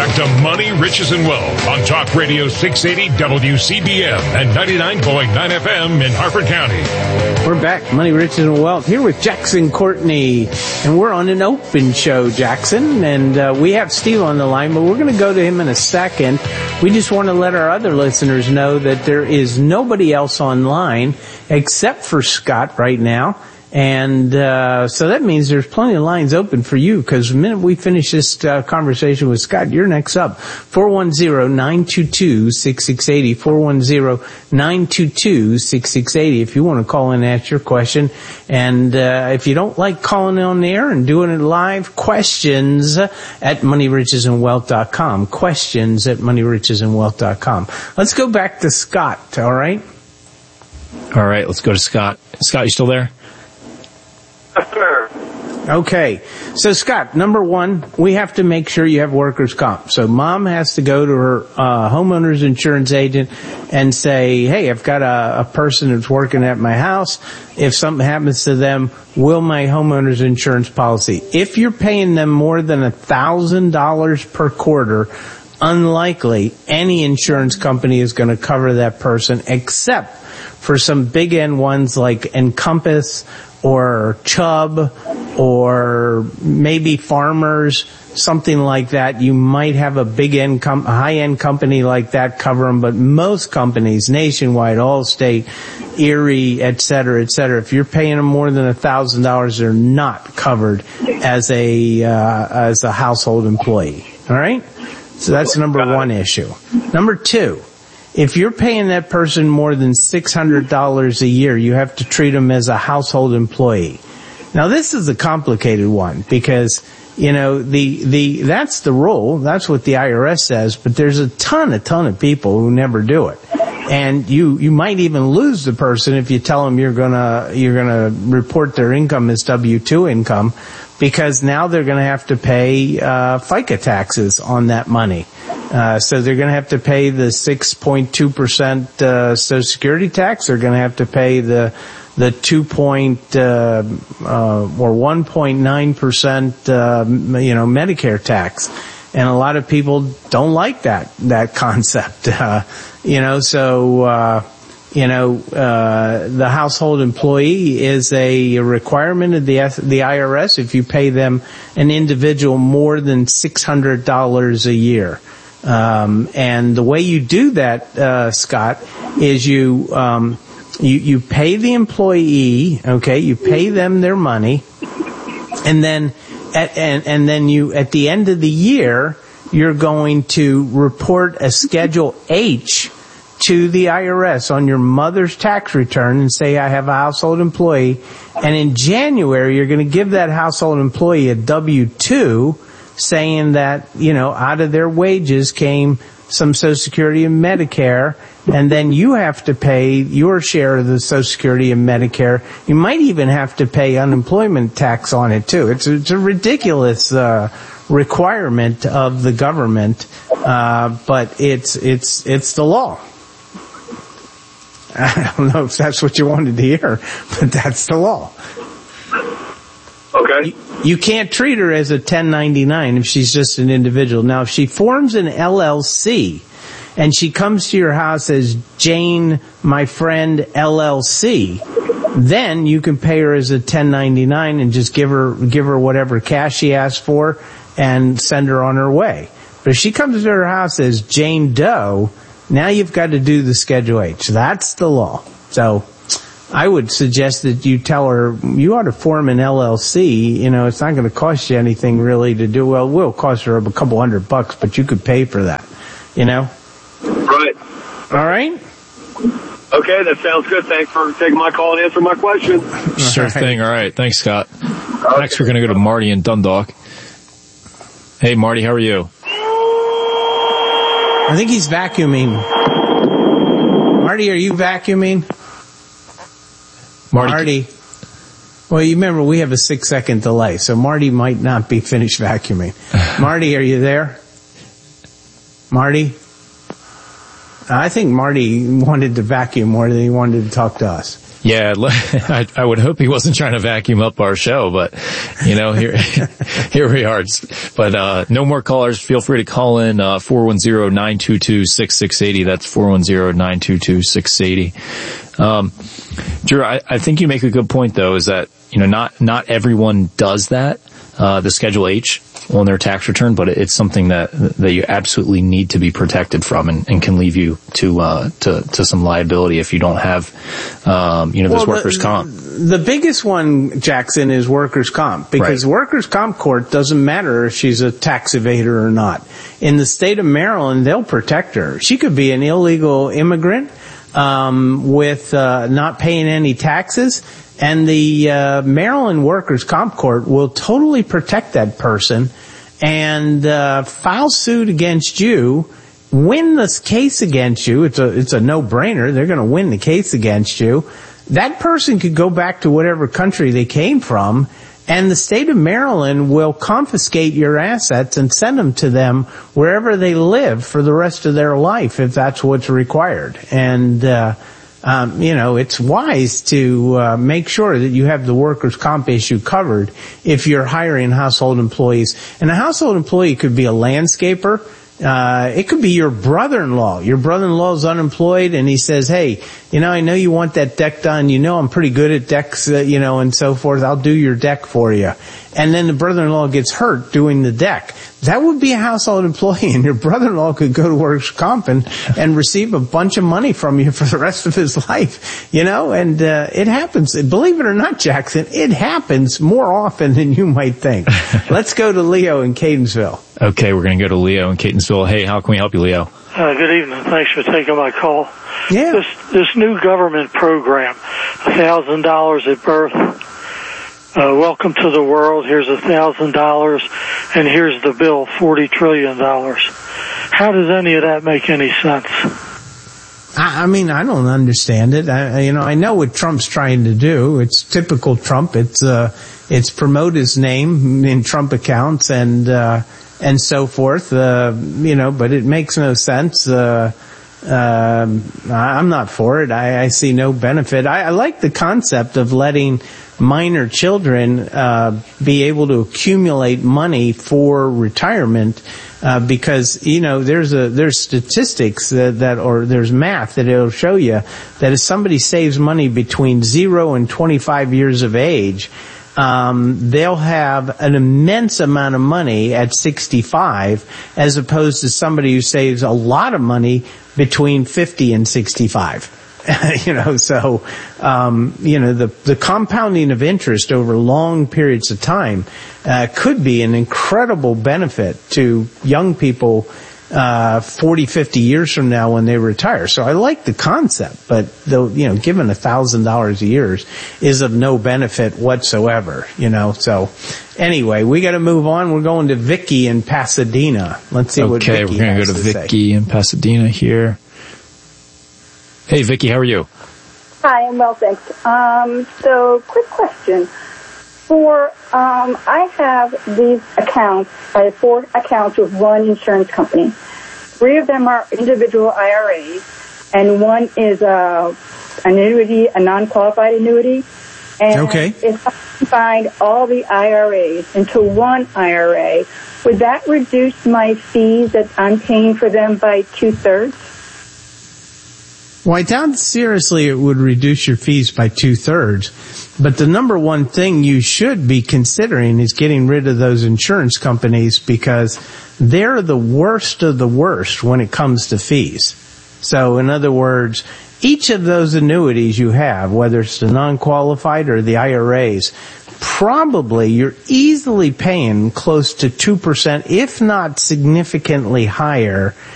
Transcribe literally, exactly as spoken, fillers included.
back to Money, Riches, and Wealth on Talk Radio six eighty W C B M and ninety-nine point nine F M in Harford County. We're back, Money, Riches, and Wealth, here with Jackson Courtney, and we're on an open show, Jackson, and uh, we have Steve on the line, but we're going to go to him in a second. We just want to let our other listeners know that there is nobody else online except for Scott right now. And uh so that means there's plenty of lines open for you, because the minute we finish this uh, conversation with Scott, you're next up. four one zero, nine two two, six six eight zero, four one zero, nine two two, six six eight zero if you want to call in and ask your question. And uh if you don't like calling on the air and doing it live, questions at money riches and wealth dot com. Questions at money riches and wealth dot com. Let's go back to Scott, all right? All right, let's go to Scott. Scott, you still there? Okay. So, Scott, number one, we have to make sure you have workers' comp. So mom has to go to her uh homeowner's insurance agent and say, hey, I've got a, a person that's working at my house. If something happens to them, will my homeowner's insurance policy? If you're paying them more than one thousand dollars per quarter, unlikely any insurance company is going to cover that person, except for some big N ones like Encompass or Chubb or maybe Farmers, something like that. You might have a big end, com- high-end company like that cover them, but most companies, Nationwide, Allstate, Erie, et cetera, et cetera, if you're paying them more than one thousand dollars, they're not covered as a uh, as a household employee. All right? So that's number one issue. Number two, if you're paying that person more than six hundred dollars a year, you have to treat them as a household employee. Now, this is a complicated one because, you know, the, the, that's the rule. That's what the I R S says, but there's a ton, a ton of people who never do it. And you, you might even lose the person if you tell them you're gonna, you're gonna report their income as W two income, because now they're gonna have to pay, uh, FICA taxes on that money. Uh, so they're going to have to pay the six point two percent uh, Social Security tax. They're going to have to pay the the two point uh, uh, or one point nine percent uh, you know Medicare tax, and a lot of people don't like that that concept. Uh, you know, so uh, you know uh, the household employee is a requirement of the the I R S if you pay them an individual more than six hundred dollars a year. Um, and the way you do that, uh, Scott, is you, um, you, you pay the employee, okay, you pay them their money, and then, at, and, and then you, at the end of the year, you're going to report a Schedule H to the I R S on your mother's tax return and say, I have a household employee, and in January, you're going to give that household employee a W two, saying that, you know, out of their wages came some Social Security and Medicare, and then you have to pay your share of the Social Security and Medicare. You might even have to pay unemployment tax on it too. It's a, it's a ridiculous uh requirement of the government, uh but it's it's it's the law. I don't know if that's what you wanted to hear, but that's the law. Okay. You, you can't treat her as a ten ninety-nine if she's just an individual. Now, if she forms an L L C and she comes to your house as Jane, my friend, L L C, then you can pay her as a ten ninety-nine and just give her give her whatever cash she asks for and send her on her way. But if she comes to her house as Jane Doe, now you've got to do the Schedule H. That's the law. So I would suggest that you tell her you ought to form an L L C. You know, it's not going to cost you anything really to do. Well, it will cost her a couple hundred bucks, but you could pay for that, you know? Right. All right? Okay, that sounds good. Thanks for taking my call and answering my question. Sure right. thing. All right. Thanks, Scott. Okay. Next, we're going to go to Marty in Dundalk. Hey, Marty, how are you? I think he's vacuuming. Marty, are you vacuuming? Marty. Marty. Well, you remember we have a six second delay, so Marty might not be finished vacuuming. Marty, are you there? Marty? I think Marty wanted to vacuum more than he wanted to talk to us. Yeah, I, I would hope he wasn't trying to vacuum up our show, but, you know, here here we are. But uh no more callers. Feel free to call in uh four one zero, nine two two, six six eight zero. That's four one zero, nine two two, six six eight zero. Um, Drew, I, I think you make a good point, though, is that, you know, not not everyone does that, uh the Schedule H on their tax return, but it's something that that you absolutely need to be protected from, and, and can leave you to uh to to some liability if you don't have um you know this well, workers' the, comp. The biggest one, Jackson, is workers' comp, because right. workers' comp court doesn't matter if she's a tax evader or not. In the state of Maryland, they'll protect her. She could be an illegal immigrant um with uh not paying any taxes, and the uh Maryland Workers' Comp Court will totally protect that person and uh file suit against you, win this case against you. It's a it's a no-brainer. They're going to win the case against you. That person could go back to whatever country they came from, and the state of Maryland will confiscate your assets and send them to them wherever they live for the rest of their life, if that's what's required. And uh Um, you know, it's wise to uh, make sure that you have the workers' comp issue covered if you're hiring household employees. And a household employee could be a landscaper. Uh, it could be your brother-in-law. Your brother-in-law is unemployed, and he says, hey, you know, I know you want that deck done. You know I'm pretty good at decks, uh, you know, and so forth. I'll do your deck for you. And then the brother-in-law gets hurt doing the deck. That would be a household employee, and your brother-in-law could go to workers' comp and, and receive a bunch of money from you for the rest of his life, you know, and uh, it happens. Believe it or not, Jackson, it happens more often than you might think. Let's go to Leo in Catonsville. Okay, we're going to go to Leo in Catonsville. Hey, how can we help you, Leo? Uh, good evening. Thanks for taking my call. Yeah. This, this new government program, one thousand dollars at birth, uh, welcome to the world, here's one thousand dollars, and here's the bill, forty trillion dollars. How does any of that make any sense? I, I mean, I don't understand it. I, you know, I know what Trump's trying to do. It's typical Trump. It's, uh, it's promote his name in Trump accounts and, uh, and so forth, uh, you know, but it makes no sense. Uh, uh, I'm not for it. I, I see no benefit. I, I like the concept of letting minor children, uh, be able to accumulate money for retirement, uh, because, you know, there's a, there's statistics that, that, or there's math that it'll show you that if somebody saves money between zero and twenty-five years of age, Um, they'll have an immense amount of money at sixty-five, as opposed to somebody who saves a lot of money between fifty and sixty-five. you know, so, um, you know, the, the compounding of interest over long periods of time, uh, could be an incredible benefit to young people, uh, forty, fifty years from now when they retire. So I like the concept, but though, you know, given a thousand dollars a year is of no benefit whatsoever, you know, so anyway, we gotta move on. We're going to Vicky in Pasadena. Let's see okay, what Vicky has to say. Okay, we're gonna go to Vicky in Pasadena here. Hey Vicky, how are you? Hi, I'm well, thanks. Um, so quick question. For, um, I have these accounts, I have four accounts with one insurance company. Three of them are individual I R As, and one is a annuity, a non-qualified annuity. And okay. if I combined all the I R As into one I R A, would that reduce my fees that I'm paying for them by two-thirds? Well, I doubt seriously it would reduce your fees by two-thirds. But the number one thing you should be considering is getting rid of those insurance companies, because they're the worst of the worst when it comes to fees. So, in other words, each of those annuities you have, whether it's the non-qualified or the I R As, probably you're easily paying close to two percent, if not significantly higher,